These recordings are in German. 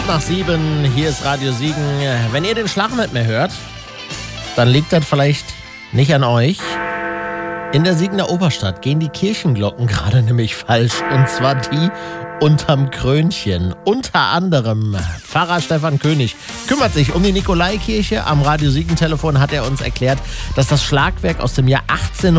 7:15, hier ist Radio Siegen. Wenn ihr den Schlag nicht mehr hört, dann liegt das vielleicht nicht an euch. In der Siegener Oberstadt gehen die Kirchenglocken gerade nämlich falsch. Und zwar die unterm Krönchen. Unter anderem Pfarrer Stefan König kümmert sich um die Nikolaikirche. Am Radio Siegen-Telefon hat er uns erklärt, dass das Schlagwerk aus dem Jahr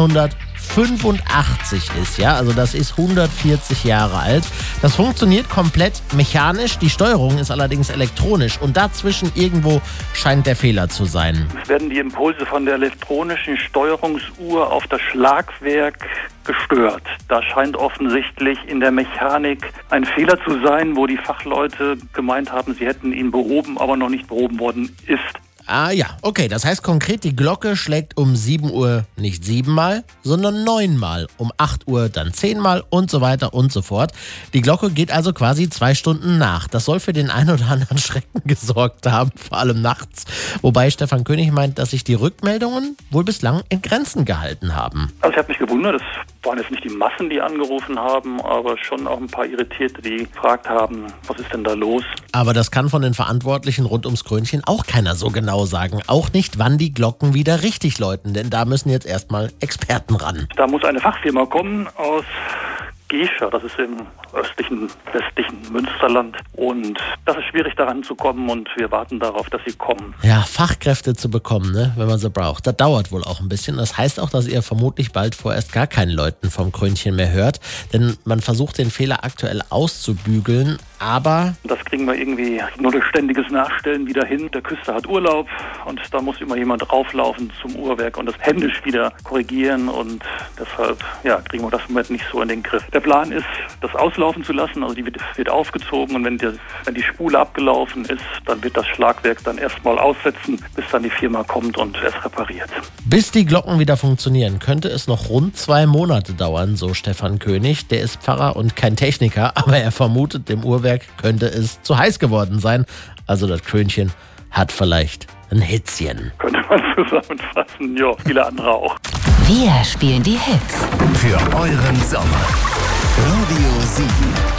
1885 ist. Ja, also das ist 140 Jahre alt. Das funktioniert komplett mechanisch. Die Steuerung ist allerdings elektronisch. Und dazwischen irgendwo scheint der Fehler zu sein. Es werden die Impulse von der elektronischen Steuerungsuhr auf das Schlagwerk gestört. Da scheint offensichtlich in der Mechanik ein Fehler zu sein, wo die Fachleute gemeint haben, sie hätten ihn behoben, aber noch nicht behoben worden ist. Ah ja, okay, das heißt konkret, die Glocke schlägt um 7 Uhr nicht 7-mal, sondern 9-mal. Um 8 Uhr dann 10-mal und so weiter und so fort. Die Glocke geht also quasi 2 Stunden nach. Das soll für den einen oder anderen Schrecken gesorgt haben, vor allem nachts. Wobei Stefan König meint, dass sich die Rückmeldungen wohl bislang in Grenzen gehalten haben. Also ich habe mich gewundert, es waren jetzt nicht die Massen, die angerufen haben, aber schon auch ein paar Irritierte, die gefragt haben, was ist denn da los? Aber das kann von den Verantwortlichen rund ums Krönchen auch keiner so genau sagen. Auch nicht, wann die Glocken wieder richtig läuten, denn da müssen jetzt erstmal Experten ran. Da muss eine Fachfirma kommen aus Gescher, das ist im östlichen, westlichen Münsterland. Und das ist schwierig, daran zu kommen und wir warten darauf, dass sie kommen. Ja, Fachkräfte zu bekommen, ne, wenn man sie braucht, das dauert wohl auch ein bisschen. Das heißt auch, dass ihr vermutlich bald vorerst gar kein Läuten vom Krönchen mehr hört, denn man versucht den Fehler aktuell auszubügeln, aber das kriegen wir irgendwie nur durch ständiges Nachstellen wieder hin. Der Küster hat Urlaub und da muss immer jemand rauflaufen zum Uhrwerk und das händisch wieder korrigieren und deshalb kriegen wir das im Moment nicht so in den Griff. Der Plan ist, das auslaufen zu lassen, also die wird aufgezogen und wenn die Spule abgelaufen ist, dann wird das Schlagwerk dann erstmal aussetzen, bis dann die Firma kommt und es repariert. Bis die Glocken wieder funktionieren, könnte es noch rund 2 Monate dauern, so Stefan König. Der ist Pfarrer und kein Techniker, aber er vermutet, dem Uhrwerk könnte es zu heiß geworden sein. Also das Krönchen hat vielleicht ein Hitzchen. Könnte man zusammenfassen, ja, viele andere auch. Wir spielen die Hits. Für euren Sommer. Radio Siegen.